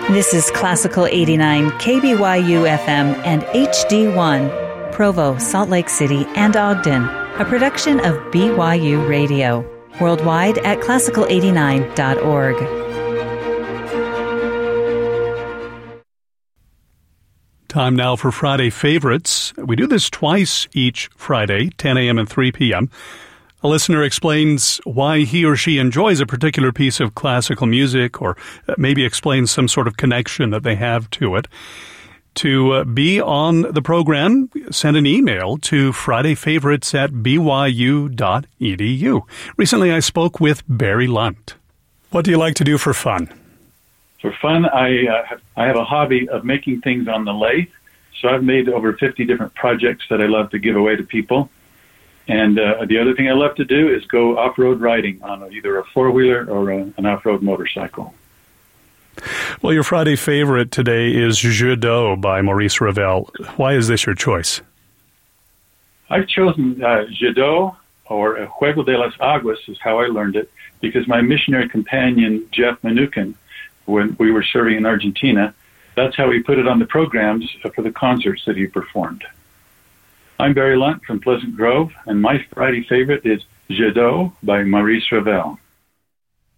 This is Classical 89, KBYU FM and HD1, Provo, Salt Lake City, and Ogden, a production of BYU Radio. Worldwide at classical89.org. Time now for Friday Favorites. We do this twice each Friday, 10 a.m. and 3 p.m. A listener explains why he or she enjoys a particular piece of classical music, or maybe explains some sort of connection that they have to it. To be on the program, send an email to fridayfavorites@byu.edu. Recently, I spoke with Barry Lunt. What do you like to do for fun? For fun, I have a hobby of making things on the lathe. So I've made over 50 different projects that I love to give away to people. And the other thing I love to do is go off-road riding on either a four-wheeler or an off-road motorcycle. Well, your Friday favorite today is Jeu d'eau by Maurice Ravel. Why is this your choice? I've chosen Jeu d'eau, or Juego de las Aguas is how I learned it, because my missionary companion, Jeff Manukin, when we were serving in Argentina, that's how he put it on the programs for the concerts that he performed. I'm Barry Lunt from Pleasant Grove, and my Friday favorite is Jeu d'eau by Maurice Ravel.